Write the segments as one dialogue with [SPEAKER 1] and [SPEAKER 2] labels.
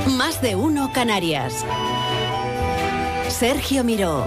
[SPEAKER 1] Más de uno Canarias. Sergio Miró.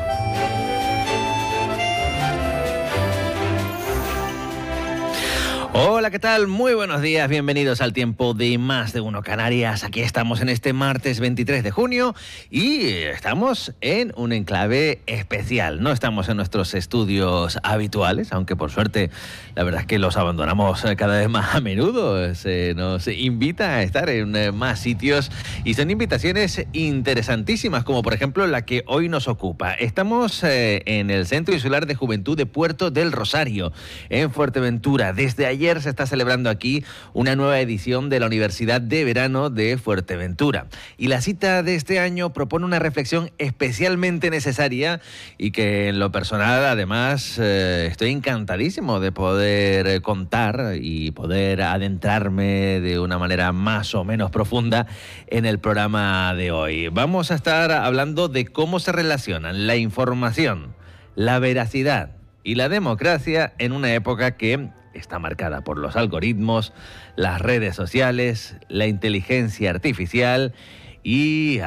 [SPEAKER 2] Hola, ¿qué tal? Muy buenos días, bienvenidos al tiempo de Más de Uno Canarias. Aquí estamos en este martes 23 de junio y estamos en un enclave especial. No estamos en nuestros estudios habituales, aunque por suerte la verdad es que los abandonamos cada vez más a menudo. Se nos invita a estar en más sitios y son invitaciones interesantísimas, como por ejemplo la que hoy nos ocupa. Estamos en el Centro Insular de Juventud de Puerto del Rosario, en Fuerteventura. Desde ayer se está celebrando aquí una nueva edición de la Universidad de Verano de Fuerteventura. Y la cita de este año propone una reflexión especialmente necesaria y que en lo personal además estoy encantadísimo de poder contar y poder adentrarme de una manera más o menos profunda en el programa de hoy. Vamos a estar hablando de cómo se relacionan la información, la veracidad y la democracia en una época que está marcada por los algoritmos, las redes sociales, la inteligencia artificial y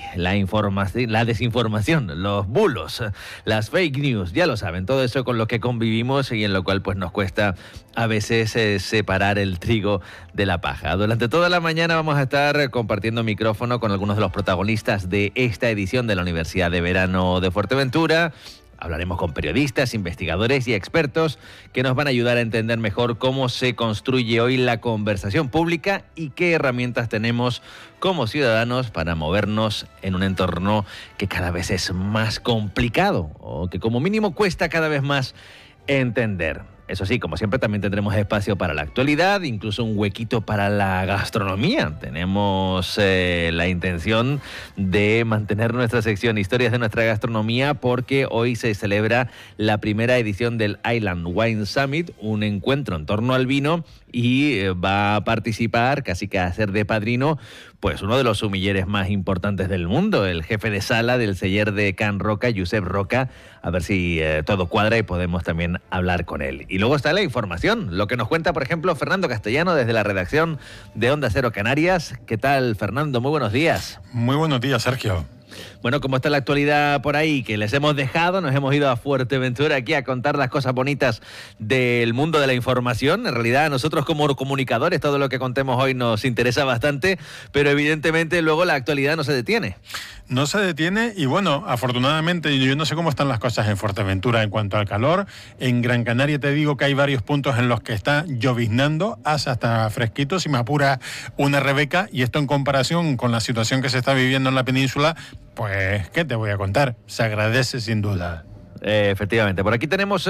[SPEAKER 2] la desinformación, los bulos, las fake news, ya lo saben, todo eso con lo que convivimos y en lo cual pues nos cuesta a veces separar el trigo de la paja. Durante toda la mañana vamos a estar compartiendo micrófono con algunos de los protagonistas de esta edición de la Universidad de Verano de Fuerteventura. Hablaremos con periodistas, investigadores y expertos que nos van a ayudar a entender mejor cómo se construye hoy la conversación pública y qué herramientas tenemos como ciudadanos para movernos en un entorno que cada vez es más complicado o que como mínimo cuesta cada vez más entender. Eso sí, como siempre, también tendremos espacio para la actualidad, incluso un huequito para la gastronomía. Tenemos la intención de mantener nuestra sección Historias de nuestra gastronomía porque hoy se celebra la primera edición del Island Wine Summit, un encuentro en torno al vino, y va a participar, casi que a ser de padrino, pues uno de los sumilleres más importantes del mundo, el jefe de sala del celler de Can Roca, Josep Roca, a ver si todo cuadra y podemos también hablar con él. Y luego está la información, lo que nos cuenta, por ejemplo, Fernando Castellano desde la redacción de Onda Cero Canarias. ¿Qué tal, Fernando? Muy buenos días.
[SPEAKER 3] Muy buenos días, Sergio.
[SPEAKER 2] Bueno, ¿cómo está la actualidad por ahí? Que les hemos dejado, nos hemos ido a Fuerteventura aquí a contar las cosas bonitas del mundo de la información. En realidad a nosotros como comunicadores todo lo que contemos hoy nos interesa bastante, pero evidentemente luego la actualidad no se detiene.
[SPEAKER 3] No se detiene y bueno, afortunadamente yo no sé cómo están las cosas en Fuerteventura en cuanto al calor. En Gran Canaria te digo que hay varios puntos en los que está lloviznando, hace hasta fresquito, si me apura una Rebeca, y esto en comparación con la situación que se está viviendo en la península, pues, ¿qué te voy a contar? Se agradece sin duda.
[SPEAKER 2] Efectivamente, por aquí tenemos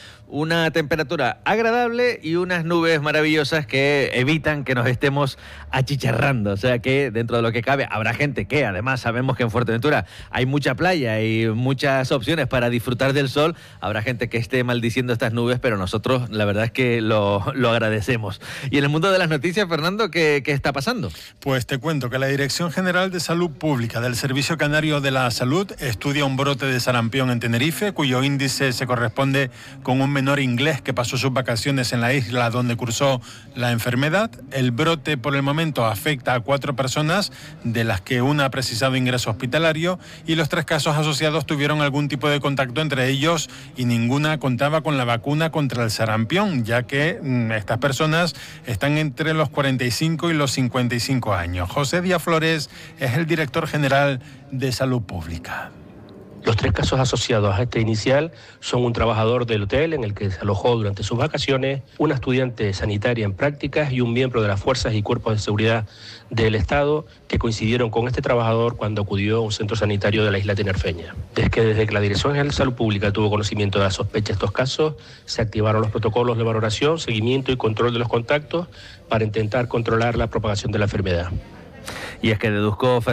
[SPEAKER 2] una temperatura agradable y unas nubes maravillosas que evitan que nos estemos achicharrando, o sea que dentro de lo que cabe habrá gente que además sabemos que en Fuerteventura hay mucha playa y muchas opciones para disfrutar del sol, habrá gente que esté maldiciendo estas nubes, pero nosotros la verdad es que lo agradecemos. Y en el mundo de las noticias, Fernando, ¿qué está pasando?
[SPEAKER 3] Pues te cuento que la Dirección General de Salud Pública del Servicio Canario de la Salud estudia un brote de sarampión en Tenerife, cuyo índice se corresponde con un menor inglés que pasó sus vacaciones en la isla donde cursó la enfermedad. El brote por el momento afecta a 4 personas, de las que una ha precisado ingreso hospitalario, y los 3 casos asociados tuvieron algún tipo de contacto entre ellos y ninguna contaba con la vacuna contra el sarampión, ya que estas personas están entre los 45 y los 55 años. José Díaz Flores es el director general de Salud Pública.
[SPEAKER 4] Los 3 casos asociados a este inicial son un trabajador del hotel en el que se alojó durante sus vacaciones, una estudiante sanitaria en prácticas y un miembro de las fuerzas y cuerpos de seguridad del Estado que coincidieron con este trabajador cuando acudió a un centro sanitario de la isla tinerfeña. Desde que la Dirección General de Salud Pública tuvo conocimiento de la sospecha de estos casos, se activaron los protocolos de valoración, seguimiento y control de los contactos para intentar controlar la propagación de la enfermedad.
[SPEAKER 2] Y es que deduzco,